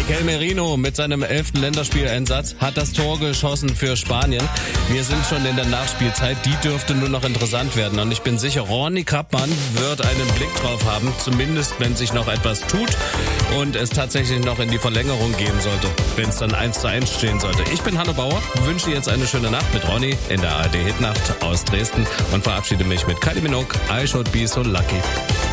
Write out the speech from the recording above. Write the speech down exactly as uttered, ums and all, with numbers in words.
Mikel Merino mit seinem elften Länderspieleinsatz hat das Tor geschossen für Spanien. Wir sind schon in der Nachspielzeit, die dürfte nur noch interessant werden. Und ich bin sicher, Ronny Kappmann wird einen Blick drauf haben, zumindest wenn sich noch etwas tut und es tatsächlich noch in die Verlängerung gehen sollte, wenn es dann eins zu eins stehen sollte. Ich bin Hanno Bauer, wünsche jetzt eine schöne Nacht mit Ronny in der A R D Hitnacht aus Dresden und verabschiede mich mit Kylie Minogue, I Should Be So Lucky.